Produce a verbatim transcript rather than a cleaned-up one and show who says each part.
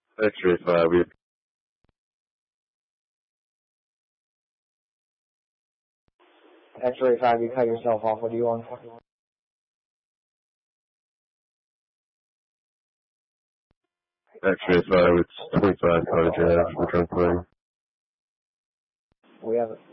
Speaker 1: X-ray five, we
Speaker 2: X-ray five, you cut yourself off. What do you want?
Speaker 1: X-ray five, it's twenty-five Cottage Ave, we're trying to play.
Speaker 2: We have